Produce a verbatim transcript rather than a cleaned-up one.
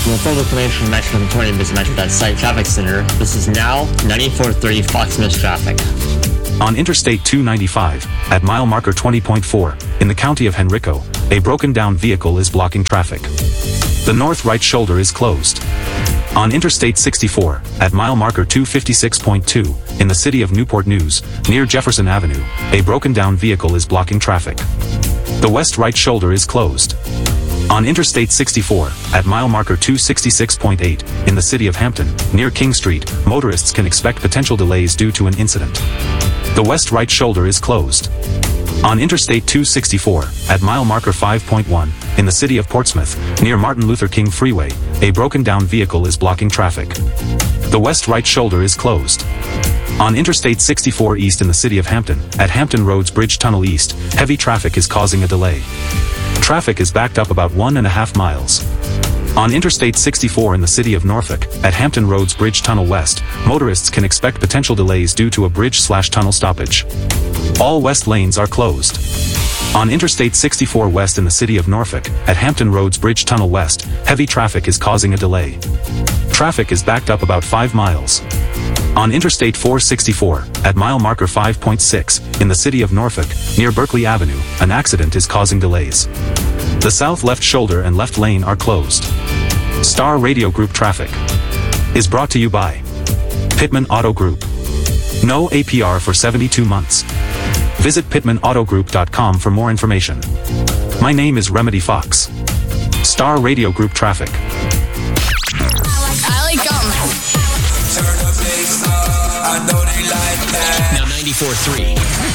For further information on Metro Victoria, visit Metro.site Traffic Center. This is now ninety-four thirty Fox Miss traffic. On Interstate two ninety-five, at mile marker twenty point four, in the county of Henrico, a broken-down vehicle is blocking traffic. The north right shoulder is closed. On Interstate sixty-four, at mile marker two fifty-six point two, in the city of Newport News, near Jefferson Avenue, a broken-down vehicle is blocking traffic. The west right shoulder is closed. On Interstate sixty-four, at mile marker two sixty-six point eight, in the city of Hampton, near King Street, motorists can expect potential delays due to an incident. The west right shoulder is closed. On Interstate two sixty-four, at mile marker five point one, in the city of Portsmouth, near Martin Luther King Freeway, a broken-down vehicle is blocking traffic. The west right shoulder is closed. On Interstate sixty-four East in the city of Hampton, at Hampton Roads Bridge Tunnel East, heavy traffic is causing a delay. Traffic is backed up about one and a half miles. On Interstate sixty-four in the city of Norfolk, at Hampton Roads Bridge Tunnel West, motorists can expect potential delays due to a bridge-slash-tunnel stoppage. All west lanes are closed. On Interstate sixty-four West in the city of Norfolk, at Hampton Roads Bridge Tunnel West, heavy traffic is causing a delay. Traffic is backed up about five miles. On Interstate four sixty-four, at mile marker five point six, in the city of Norfolk, near Berkeley Avenue, an accident is causing delays. The south left shoulder and left lane are closed. Star Radio Group traffic is brought to you by Pittman Auto Group. No A P R for seventy-two months. Visit pittman auto group dot com for more information. My name is Remedy Fox. Star Radio Group traffic. I like gum. Turn the bass up, I know they like that. Now ninety-four three.